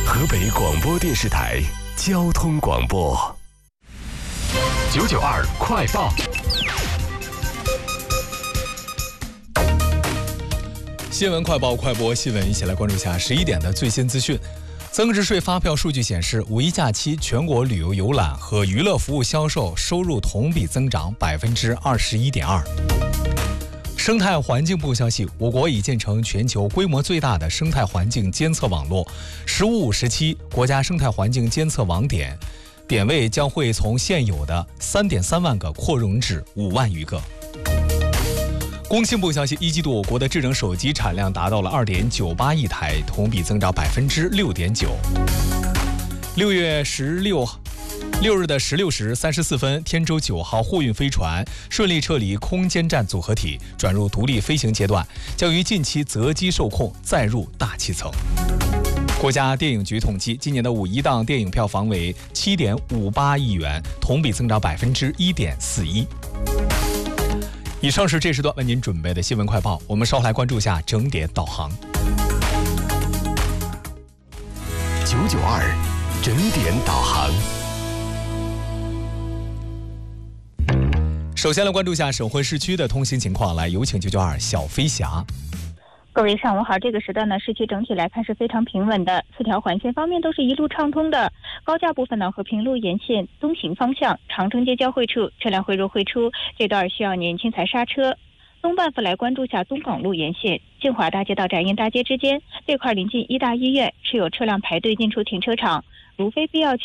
河北广播电视台交通广播992快报。 新闻快报快播新闻，一起来关注一下11点的最新资讯。增值税发票数据显示，五一假期全国旅游游览和娱乐服务销售收入同比增长21.2%。生态环境部消息，我国已建成全球规模最大的生态环境监测网络1557国家生态环境监测网点，点位将会从现有的3.3万个扩容至5万余个。工信部消息，一季度我国的智能手机产量达到了2.98亿台，同比增长6.9%。6月6日的16时34分，天舟9号货运飞船顺利撤离空间站组合体，转入独立飞行阶段，将于近期择机受控，再入大气层。国家电影局统计，今年的五一档电影票房为7.58亿元，同比增长1.41%。以上是这时段为您准备的新闻快报，我们稍后来关注一下整点导航。 992整点导航。 首先来关注一下省会市区的通行情况，来有请992小飞侠。 各位上午好，这个时段呢，市区整体来看是非常平稳的，4条环线方面都是一路畅通的。高架部分呢，和平路沿线东行方向长城街交汇处车辆汇入汇出，这段需要年轻才刹车。东半部来关注下东港路沿线建华大街到展映大街之间这块临近医大医院，是有车辆排队进出停车场，如非必要